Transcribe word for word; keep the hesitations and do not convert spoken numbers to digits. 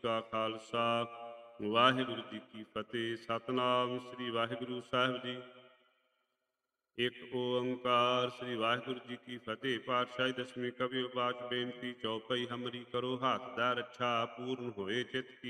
ਕਾ ਖਾਲਸਾ ਵਾਹਿਗੁਰੂ ਜੀ ਕੀ ਫਤਿਹ। ਸਤਿਨਾਮ ਸ੍ਰੀ ਵਾਹਿਗੁਰੂ ਸਾਹਿਬ ਜੀ। ਇੱਕ ਓੰਕਾਰ ਸ੍ਰੀ ਵਾਹਿਗੁਰੂ ਜੀ ਕੀ ਫਤਿਹ। ਪਾਤਸ਼ਾਹੀ ਦਸਵੀਂ ਕਵਿਓ ਬਾਚ ਬੇਨਤੀ ਚੌਪਈ ਹਮਰੀ ਕਰੋ ਹੱਥ ਦਾ ਰੱਛਾ ਪੂਰਨ ਹੋਏ ਚਿਤ ਕੀ